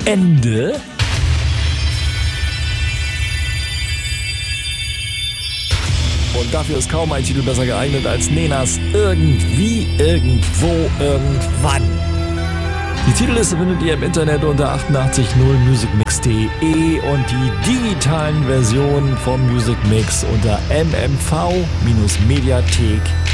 Ende. Und dafür ist kaum ein Titel besser geeignet als Nenas Irgendwie, Irgendwo, Irgendwann. Die Titelliste findet ihr im Internet unter 880musicmix.de und die digitalen Versionen vom Music Mix unter mmv-mediathek.de.